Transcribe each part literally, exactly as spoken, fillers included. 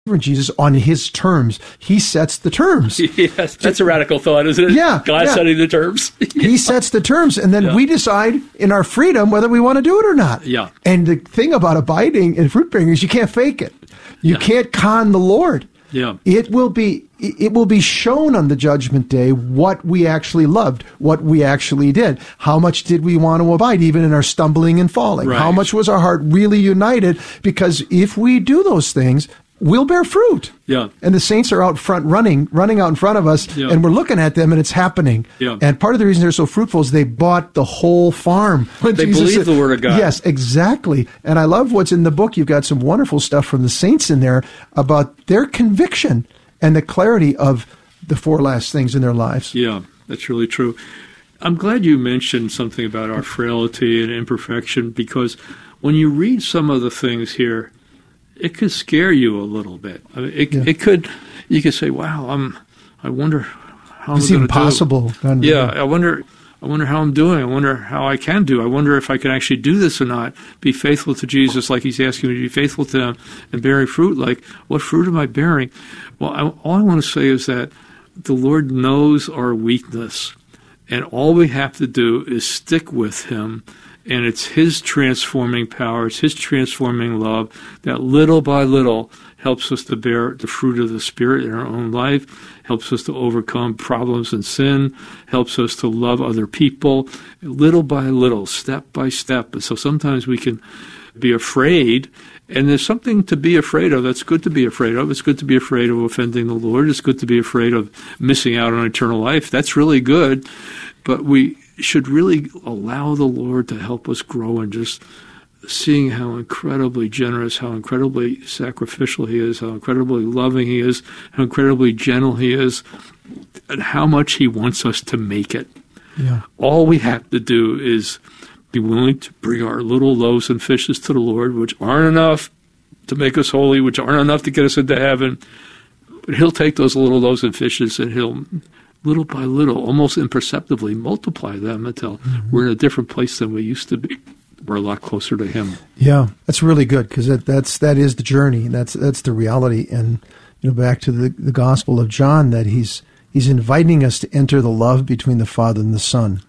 Jesus on his terms. He sets the terms. Yes, that's a radical thought, isn't it? Yeah. God yeah. setting the terms. He sets the terms, and then yeah. we decide in our freedom whether we want to do it or not. Yeah. And the thing about abiding in fruit bearing is you can't fake it. You yeah. can't con the Lord. Yeah. It will be it will be shown on the judgment day what we actually loved, what we actually did. How much did we want to abide, even in our stumbling and falling? Right. How much was our heart really united? Because if we do those things, we'll bear fruit. Yeah. And the saints are out front running, running out in front of us, yeah. and we're looking at them, and it's happening. Yeah. And part of the reason they're so fruitful is they bought the whole farm. When they Jesus believe said, the Word of God. Yes, exactly. And I love what's in the book. You've got some wonderful stuff from the saints in there about their conviction and the clarity of the four last things in their lives. Yeah, that's really true. I'm glad you mentioned something about our frailty and imperfection, because when you read some of the things here, it could scare you a little bit. I mean, it, yeah. it could, you could say, "Wow, I'm. I wonder how it's I'm going even to possible." do." Kind of, yeah, I wonder. I wonder how I'm doing. I wonder how I can do. I wonder if I can actually do this or not. Be faithful to Jesus, like He's asking me to be faithful to Him, and bearing fruit. Like, what fruit am I bearing? Well, I, all I want to say is that the Lord knows our weakness, and all we have to do is stick with Him. And it's His transforming power, it's His transforming love that little by little helps us to bear the fruit of the Spirit in our own life, helps us to overcome problems and sin, helps us to love other people, little by little, step by step. And so sometimes we can be afraid, and there's something to be afraid of. That's good to be afraid of. It's good to be afraid of offending the Lord. It's good to be afraid of missing out on eternal life. That's really good. But we should really allow the Lord to help us grow in just seeing how incredibly generous, how incredibly sacrificial He is, how incredibly loving He is, how incredibly gentle He is, and how much He wants us to make it. Yeah. All we have to do is be willing to bring our little loaves and fishes to the Lord, which aren't enough to make us holy, which aren't enough to get us into heaven. But He'll take those little loaves and fishes and He'll, little by little, almost imperceptibly, multiply them until mm-hmm. we're in a different place than we used to be. We're a lot closer to Him. Yeah, that's really good, because that, that's that is the journey. That's that's the reality. And you know, back to the, the Gospel of John, that he's he's inviting us to enter the love between the Father and the Son.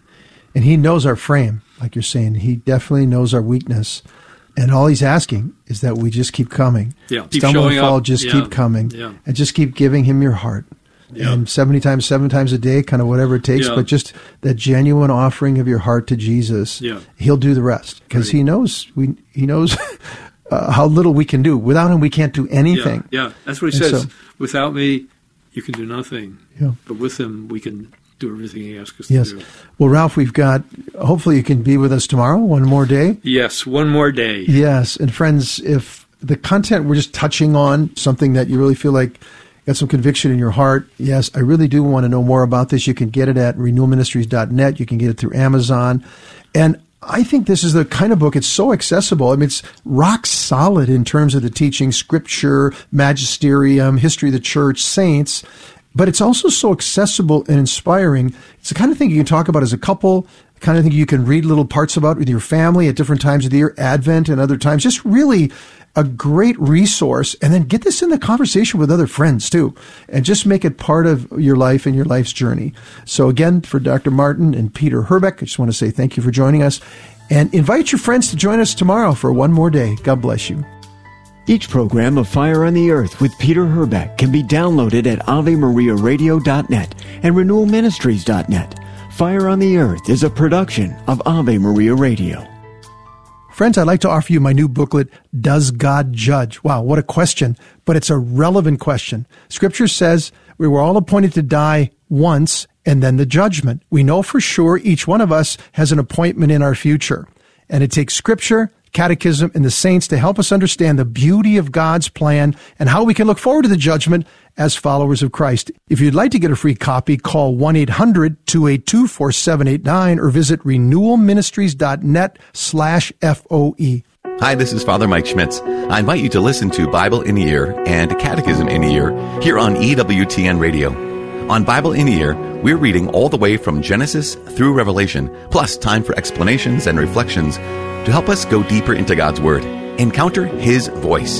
And He knows our frame, like you're saying. He definitely knows our weakness. And all He's asking is that we just keep coming. Yeah, keep Stumble showing and fall, up. just Yeah. keep coming. Yeah. And just keep giving Him your heart. Yeah. And seventy times, seven times a day, kind of whatever it takes, Yeah. but just that genuine offering of your heart to Jesus, Yeah. He'll do the rest, because Right. He knows we He knows uh, how little we can do. Without Him, we can't do anything. Yeah, yeah. That's what He And says. so- Without me, you can do nothing. Yeah. But with Him, we can do everything He asks us Yes. to do. Well, Ralph, we've got, hopefully you can be with us tomorrow, one more day. Yes, one more day. Yes. And friends, if the content we're just touching on, something that you really feel like got some conviction in your heart, yes, I really do want to know more about this. You can get it at renewal ministries dot net. You can get it through Amazon. And I think this is the kind of book, it's so accessible. I mean, it's rock solid in terms of the teaching, scripture, magisterium, history of the church, saints. But it's also so accessible and inspiring. It's the kind of thing you can talk about as a couple, the kind of thing you can read little parts about with your family at different times of the year, Advent and other times. Just really a great resource. And then get this in the conversation with other friends too, and just make it part of your life and your life's journey. So again, for Doctor Martin and Peter Herbeck, I just want to say thank you for joining us, and invite your friends to join us tomorrow for one more day. God bless you. Each program of Fire on the Earth with Peter Herbeck can be downloaded at ave maria radio dot net and renewal ministries dot net. Fire on the Earth is a production of Ave Maria Radio. Friends, I'd like to offer you my new booklet, Does God Judge? Wow, what a question, but it's a relevant question. Scripture says we were all appointed to die once and then the judgment. We know for sure each one of us has an appointment in our future. And it takes Scripture, Catechism, and the saints to help us understand the beauty of God's plan and how we can look forward to the judgment as followers of Christ. If you'd like to get a free copy, call one eight hundred two eight two four seven eight nine or visit renewal ministries dot net slash F O E. Hi, this is Father Mike Schmitz. I invite you to listen to Bible in a Year and Catechism in a Year here on E W T N Radio. On Bible in a Year, we're reading all the way from Genesis through Revelation, plus time for explanations and reflections to help us go deeper into God's Word, encounter His voice.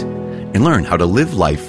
and learn how to live life